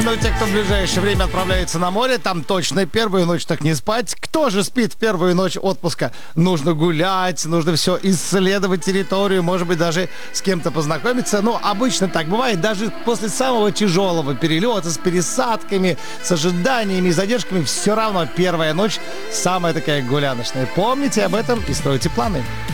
Ну, те, кто в ближайшее время отправляется на море, там точно первую ночь так не спать. Кто же спит в первую ночь отпуска? Нужно гулять, нужно все исследовать территорию, может быть, даже с кем-то познакомиться. Но обычно так бывает, даже после самого тяжелого перелета с пересадками, с ожиданиями и задержками, все равно первая ночь самая такая гуляночная. Помните об этом и стройте планы.